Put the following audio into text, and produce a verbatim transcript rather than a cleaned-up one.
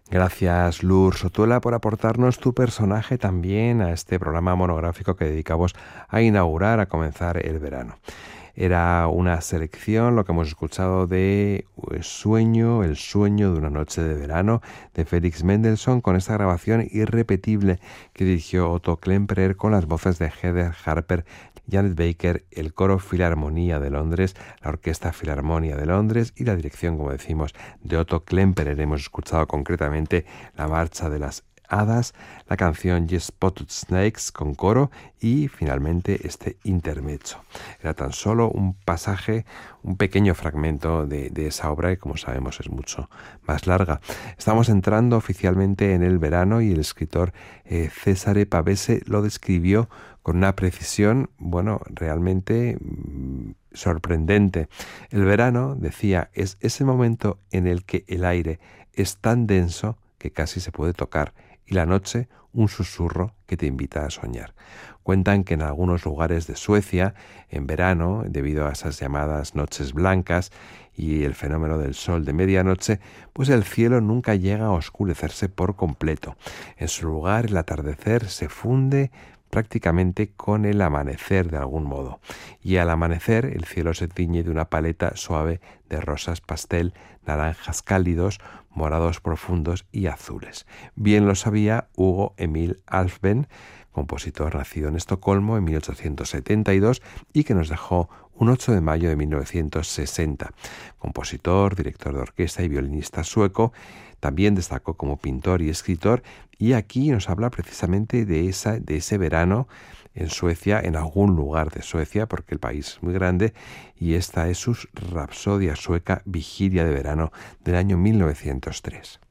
Gracias, Lur Sotuela, por aportarnos tu personaje también a este programa monográfico que dedicamos a inaugurar, a comenzar el verano. Era una selección, lo que hemos escuchado, de Sueño, el sueño de una noche de verano, de Felix Mendelssohn, con esta grabación irrepetible que dirigió Otto Klemperer con las voces de Heather Harper, Janet Baker, el Coro Filarmonía de Londres, la Orquesta Filarmonia de Londres y la dirección, como decimos, de Otto Klemperer. Hemos escuchado concretamente la Marcha de las Hadas, la canción Ye Spotted Snakes con coro y finalmente este intermezzo. Era tan solo un pasaje, un pequeño fragmento de, de esa obra que, como sabemos, es mucho más larga. Estamos entrando oficialmente en el verano y el escritor eh, Cesare Pavese lo describió con una precisión, bueno, realmente mmm, sorprendente. El verano, decía, es ese momento en el que el aire es tan denso que casi se puede tocar, y la noche un susurro que te invita a soñar. Cuentan que en algunos lugares de Suecia, en verano, debido a esas llamadas noches blancas y el fenómeno del sol de medianoche, pues el cielo nunca llega a oscurecerse por completo. En su lugar, el atardecer se funde prácticamente con el amanecer de algún modo. Y al amanecer el cielo se tiñe de una paleta suave de rosas pastel, naranjas cálidos, morados profundos y azules. Bien lo sabía Hugo Emil Alfven, compositor nacido en Estocolmo en mil ochocientos setenta y dos y que nos dejó un ocho de mayo de mil novecientos sesenta. Compositor, director de orquesta y violinista sueco, también destacó como pintor y escritor, y aquí nos habla precisamente de, esa, de ese verano en Suecia, en algún lugar de Suecia, porque el país es muy grande, y esta es su Rapsodia sueca, Vigilia de verano, del año mil novecientos tres.